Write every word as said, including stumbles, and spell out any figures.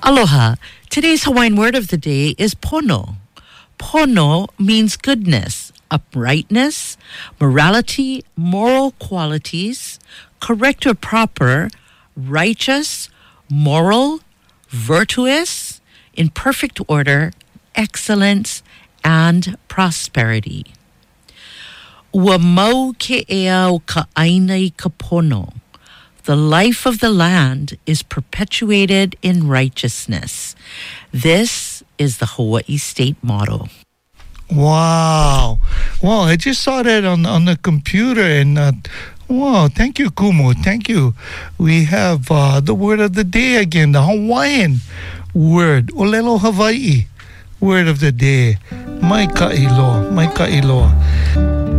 Aloha. Today's Hawaiian word of the day is pono. Pono means goodness, uprightness, morality, moral qualities, correct or proper, righteous, moral, virtuous, in perfect order, excellence, and prosperity. Ua mau ke ea o ka aina I ka pono. The life of the land is perpetuated in righteousness. This is the Hawaii state motto. Wow. Wow, I just saw that on, on the computer and uh, wow, thank you, Kumu. Thank you. We have uh, the word of the day again, the Hawaiian word, Olelo Hawaii, word of the day. Mai ka iloa, mai ka iloa.